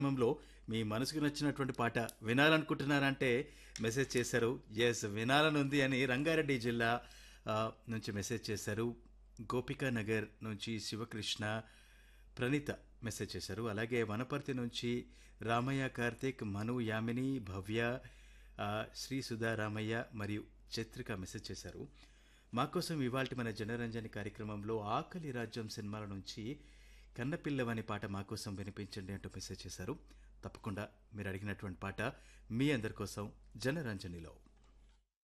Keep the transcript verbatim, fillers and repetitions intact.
కార్యక్రమంలో మీ మనసుకు నచ్చినటువంటి పాట వినాలనుకుంటున్నారంటే మెసేజ్ చేశారు. ఎస్ వినాలనుంది అని రంగారెడ్డి జిల్లా ఆ, నుంచి మెసేజ్ చేశారు. గోపికా నగర్ నుంచి శివకృష్ణ ప్రణీత మెసేజ్ చేశారు. అలాగే వనపర్తి నుంచి రామయ్య కార్తీక్ మను యామిని భవ్య ఆ, శ్రీ సుధా రామయ్య మరియు చత్రిక మెసేజ్ చేశారు. మాకోసం ఇవాల్టి మన జనరంజని కార్యక్రమంలో ఆకలి రాజ్యం సినిమాల నుంచి కన్నపిల్లవని పాట మాకోసం వినిపించండి అంటూ మెసేజ్ చేశారు. తప్పకుండా మీరు అడిగినటువంటి పాట మీ అందరి కోసం జనరంజనిలో